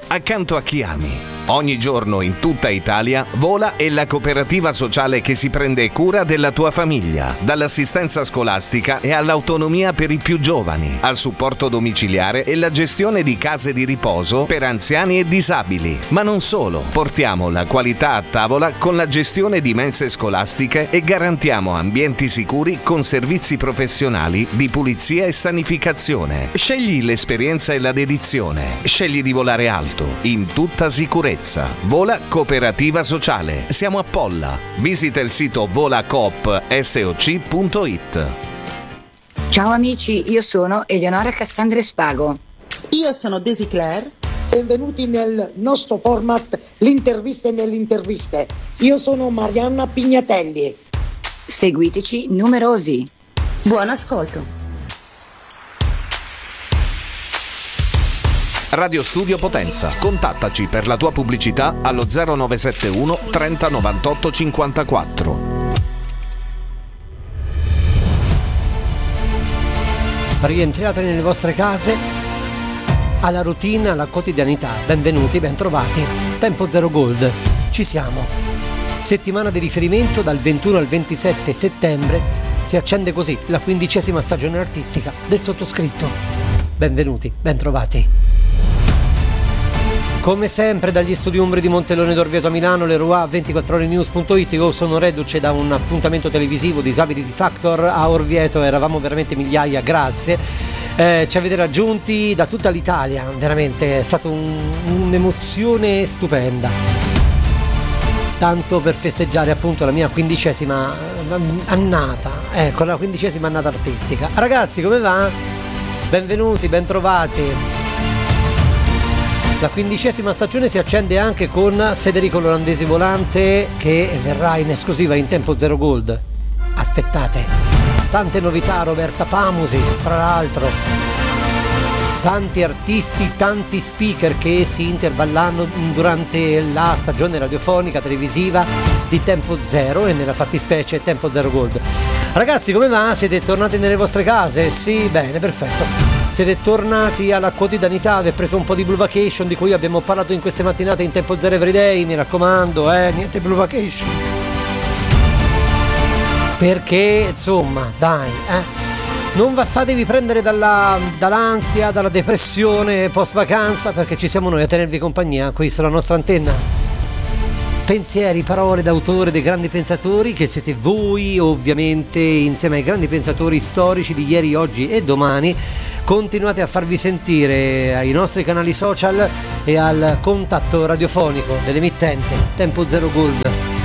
accanto a chi ami. Ogni giorno in tutta Italia Vola è la cooperativa sociale che si prende cura della tua famiglia, dall'assistenza scolastica e all'autonomia per i più giovani, al supporto domiciliare e la gestione di case di riposo per anziani e disabili. Ma non solo, portiamo la qualità a tavola con la gestione di mense scolastiche e garantiamo ambienti sicuri con servizi professionali di pulizia e sanificazione. Scegli l'esperienza e la dedizione. Scegli di volare alto, in tutta sicurezza. Vola Cooperativa Sociale. Siamo a Polla. Visita il sito volacoop.soc.it. Ciao amici, io sono Eleonora Cassandra Spago. Io sono Daisy Claire. Benvenuti nel nostro format L'intervista nelle interviste. Io sono Marianna Pignatelli. Seguiteci numerosi. Buon ascolto. Radio Studio Potenza. Contattaci per la tua pubblicità allo 0971 30 98 54. Rientrate nelle vostre case, alla routine, alla quotidianità. Benvenuti, bentrovati. Tempo Zero Gold. Ci siamo. Settimana di riferimento dal 21 al 27 settembre. Si accende così la 15ª stagione artistica del sottoscritto. Benvenuti, bentrovati. Come sempre dagli studi Umbri di Montelone d'Orvieto a Milano, Leroy, 24orenews.it. Io sono reduce da un appuntamento televisivo Disability Factor a Orvieto, eravamo veramente migliaia, grazie. Ci avete raggiunti da tutta l'Italia, veramente è stata un'emozione stupenda. Tanto per festeggiare appunto la mia 15ª annata, ecco, la 15ª annata artistica. Ragazzi, come va? Benvenuti, bentrovati. La 15ª stagione si accende anche con Federico L'Olandese Volante, che verrà in esclusiva in Tempo Zero Gold. Aspettate, tante novità, Roberta Pamusi, tra l'altro, tanti artisti, tanti speaker che si intervallano durante la stagione radiofonica, televisiva di Tempo Zero e nella fattispecie Tempo Zero Gold. Ragazzi, come va? Siete tornati nelle vostre case? Sì, bene, perfetto. Siete tornati alla quotidianità, avete preso un po' di Blue Vacation di cui abbiamo parlato in queste mattinate in Tempo Zero Everyday, mi raccomando, niente Blue Vacation. Perché, insomma, dai, non fatevi prendere dall'ansia, dalla depressione post vacanza, perché ci siamo noi a tenervi compagnia qui sulla nostra antenna. Pensieri, parole d'autore dei grandi pensatori che siete voi, ovviamente, insieme ai grandi pensatori storici di ieri, oggi e domani. Continuate a farvi sentire ai nostri canali social e al contatto radiofonico dell'emittente Tempo Zero Gold.